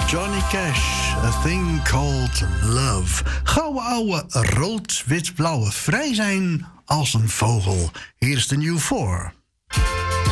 Johnny Cash, A Thing Called Love. Gouden ouwe, rood, wit, blauwe, vrij zijn als een vogel. Hier is de New 4.